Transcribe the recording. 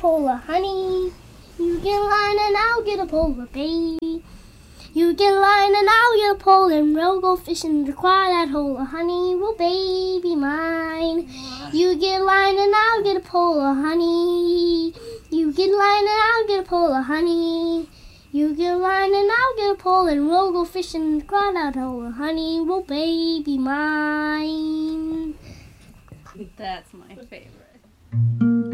pole of honey. You get a line and I'll get a pole of bait. You get a line and I'll get a pole and we'll go fishing to cry that hole of honey. Well, baby mine. You get a line and I'll get a pole of honey. You get a line and I'll get a pole of honey. You get a line and I'll get a pole and we'll go fishing to cry that hole of honey. Well, baby mine. That's my favorite.